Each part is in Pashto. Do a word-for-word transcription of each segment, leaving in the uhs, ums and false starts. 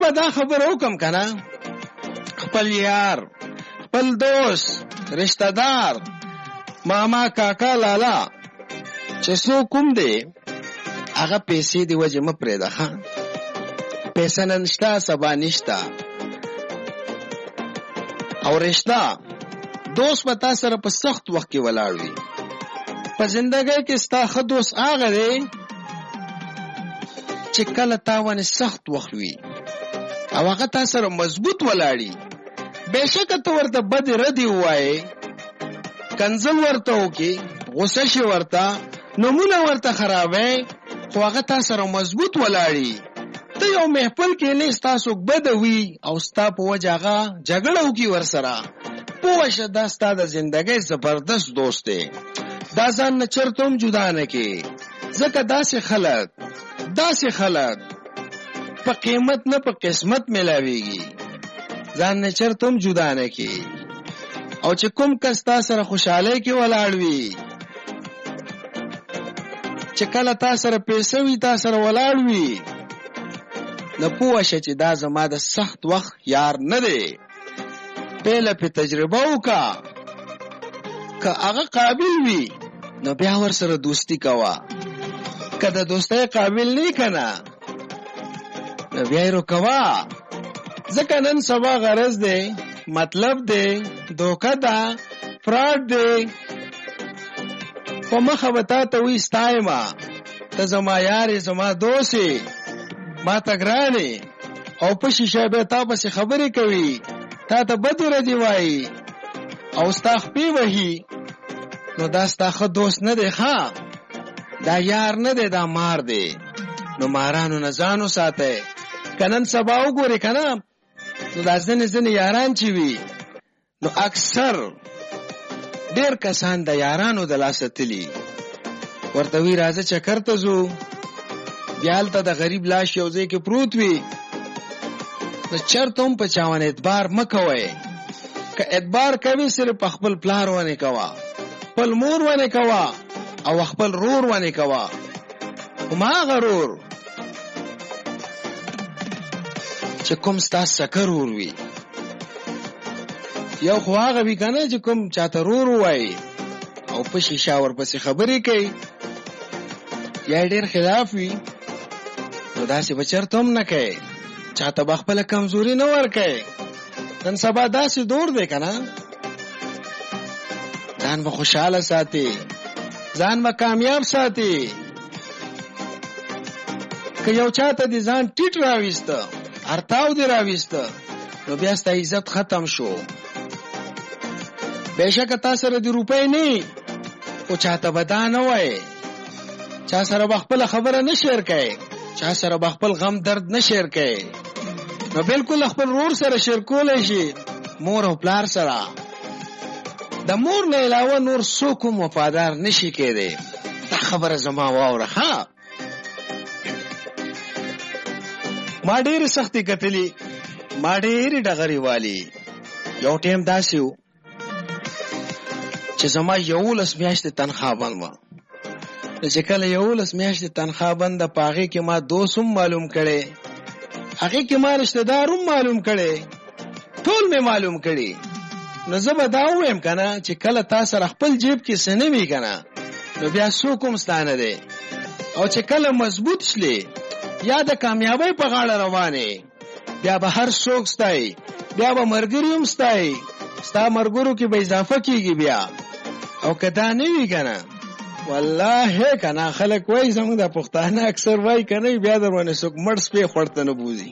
به دا خبر وکم کنه خپل یار خپل دوست رشتہ دار ماما کاکا لالا چې څو کوم دی هغه پیسې دی وجه م پرېږده ښه پیسه نن شته سبا نشته او رشتہ دوست به تا سره په سخت وخت کې ولاړ وي په زندګۍ کې ستا ښه دوست هغه دی چې کله تا باندې سخت وخت وي او هغه تا سره مضبوط ولاړي بېشکه ته ورته بدې ردې ووایې کنځل ورته وکړي غوسه شي ورته نومونه ورته خرابوي خو هغه تا سره مضبوط ولاړي ته یو محفل کې نه ستا څوک بده وي او ستا په وجه هغه جګړه وکړي ورسره پوه شه دا ستا د زندګۍ زبردست دوست دی دا ځان نه چرته هم جدا نه کې ځکه داسې خلک داسې خلک په قیمت نه په قسمت ملاویږي ځان نه چرته هم جدا نه کې او چې کوم کس تا سره خوشحالۍ کې ولاړ وي چې کله تا سره پیسه وي تا سره ولاړ وي نو پوه شه چې دا زما د سخت وخت یار نه دی پهله پې تجربه وکړه که هغه قابل وي نو بیا ورسره دوستي کوه که د دوستۍ قابل نه که نه نو بیا یې روکوه ځکه نن سبا غرض دی مطلب دی دوکه ده فراډ دی په مخه به تا ته وي ستایمه ته زما یارې زما دوست یې ما ته ګرانې او په شیشه بیا تا پسې خبرې کوي تا ته بدې ردې وایي او ستا خپې وهي نو دا ستا ښه دوست نه دی ښه دا یار نه دی دا مار دی نو مارانو نه ځان وساتئ که نن سبا وګورې که نه نو دا ځینې ځینې یاران چې وي نو اکثر ډېر کسان د یارانو د لاسه تلي ورته وي راځه چکر ته ځو بیا هلته د غریب لاش یو ځای کې پروت وي نو چرته هم په چا باندې اعتبار مه کوئ که اعتبار کوي صرف په خپل پلار باندې کوه خپل مور باندې کوه او خپل رور باندې کوه هماغه رور چې کوم ستا سکه رور وي یو خو هغه وي که نه چې کوم چاته رور ووایي او په شیشه ورپسې خبرې کوي یا ډېر خلاف وي نو داسې به چرته هم نه کوي چاته به خپله کمزوري نه ورکوي نن سبا داسې دور دی که نه ځان به خوشحاله ساتي ځان به کامیاب ساتي که یو چاته دې ځان ټیټ راویسته ارتاو دې راویسته نو بیا ستا عزت ختم شو بېشکه تا سره د روپۍ نه خو چاته به دا نه وایې چا سره به خپله خبره نه شیر کوي چا سره به خپل غم درد نه شیر کوي نو بلکل خپل رور سره شیر کولی شي مور او پلار سره د مور نه علاوه نور څوک هم وفادار نشي کېدی دا خبره زما واوره ښه ما ډېرې سختې کتلي ما ډېرې ډغرې والي یو ټیم داسې و چې زما یولس میاشتې تنخوا بند وه چې کله یولس میاشتې تنخوا بند ده په هغې کې ما دوست هم معلوم کړی هغې کې ما رشته دار هم معلوم کړی ټول مې معلوم کړي نو زه به دا ووایم که نه چې کله تا سره خپل جیب کې څه نه وي که نه نو بیا څوک هم ستا نه دی او چې کله مضبوط شلې یا د کامیابۍ په غاړه روانې بیا به هر څوک ستایي بیا به ملګري هم ستایي ستا ملګرو کې به اضافه کېږي بیا او که دا نه وي که نه والله که نه خلک وایي زموږ د پښتانه اکثر وایي که نه بیا در باندې څوک مړ سپی خوړ ته نه بوځي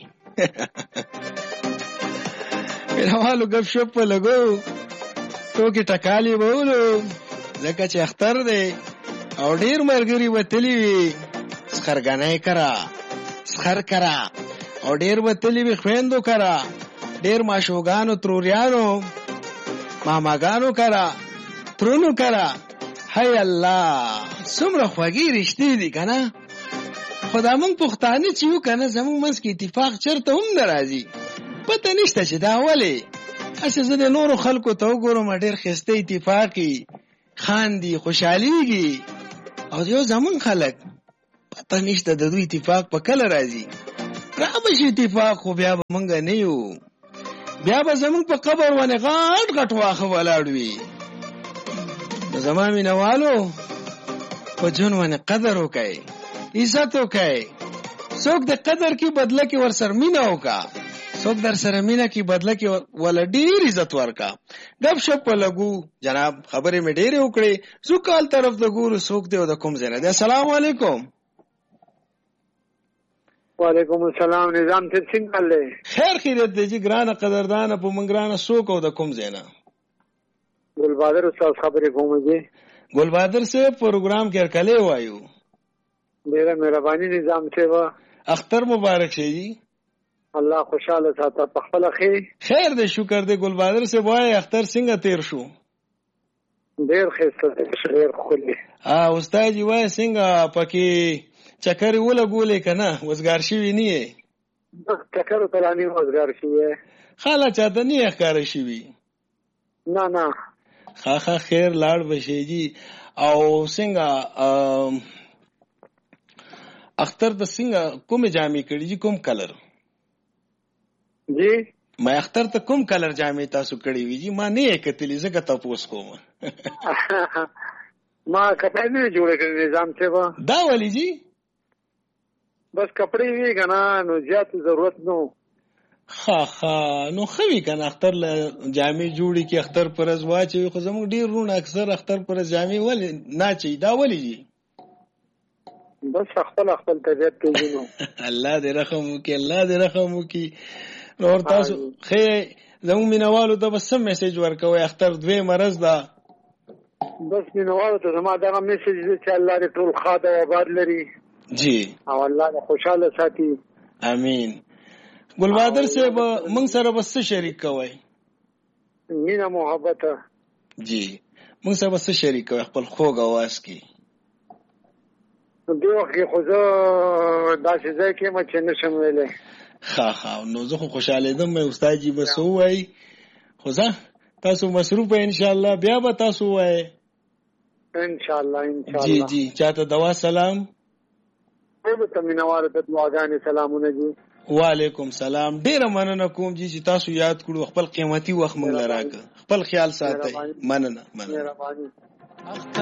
مینهوالو ګپ شپ په لګو ټوکې ټکالې به ولو ځکه چې اختر دی او ډېر ملګري به تلي وي سخرګنۍ کره سخر کره او ډېر به تلي وي خویندو کره ډېر ماشوګانو تروریانو ماماګانو کره ترونو کره هی الله څومره خوږې رشتې دي که نه خو دا موږ پښتانه چې یو که نه زموږ منځ کې اتفاق چېرته هم نه راځي پته نشته چې دا ولې هسې زه د نورو خلکو ته وګورم ډېر ښایسته اتفاقي خاندي خوشحالېږي او یو زموږ خلک پته نشته د دوی اتفاق په کله راځي را به شي اتفاق خو بیا به مونږ نه یو بیا به زمونږ په قبر باندې غټ غټ واخه ولاړ وي زما مینوالو په جون باندې قدر وکړئ عزت وکړئ څوک د قدر کې بدله کې ورسره مینه وکړه څوک در سره مینه کې بدله کې ولا ډیر عزت ورکا غب شپ لګو جناب خبرې مې ډېرې وکړې زو کال طرف د ګورو څوک دی او د کوم ځای نه دی السلام علیکم وعلیکم السلام نظام ته څنګه لې خیر خیرت دی جی ګرانه قدردان په منګرانه څوک او د کوم ځای نه ګل بادر استاد خبرې کوم جی ګل بادر سے پروګرام کې کله وایو ډیره مهرباني نظام ته وا اختر مبارک شي جی الله خوشاله ساته په خپل خیر خیر دې شکر دې ګل بادر سے وای اختر څنګه تیر شو ډیر خسته ډیر خولي ا استاد جی وای څنګه پکې چکر ولا ګولې کنه وزګار شي ویني چکر تلانی وزګار شي خاله چاته نه ښکار شي وی نه نه خا خا خیر لاړ بشي جی او څنګه اختر د څنګه کومه جامې کړې جی کوم کلر جی ما اختر ته کوم کلر جامې تاسو کړې وی جی ما نه کتلې زګه تاسو کوم ما کپڑے نه جوړ کړی نظام ته وا دا ولی جی بس کپڑے وی کنه نو زیات ضرورت نو خا خا نو خوي کنه اختر له جامې جوړي کې اختر پرز واچي خو زموږ ډیر رونه اکثر اختر پرز جامې ولې نه چي دا ولې جی بس خپل خپل طبيعت ته جنو الله دې رحم وکي الله دې رحم وکي نور تاسو خې زموږ مینوالو ته بس میسج ورکوي اختر دوی مرز دا بس مینوالو ته زما دا میسج دی چې الله دې ټول خاطر او آباد لري جی او الله دې خوشاله ساتي امين ګل بادر صاحب موږ سره بس شریک کوي مینا محبت جی موږ سره بس شریک کوي خپل خوږ आवाज کې دیو کې خو زه دا چې ځای کې ما چې نشم ویلې ها ها نو زه خو خوشاله دم مې استاد جی بس وای خو زه تاسو مصروف ان شاء الله بیا به تاسو وای ان شاء الله ان شاء الله جی جی چاته دوا سلام به تمنوار ته دعاګانې سلامونه جی وعلیکم سلام ډیر مننه کوم جی چې تاسو یاد کړو خپل قیمتي وخت مونږ لراک خپل خیال ساتئ مننه مننه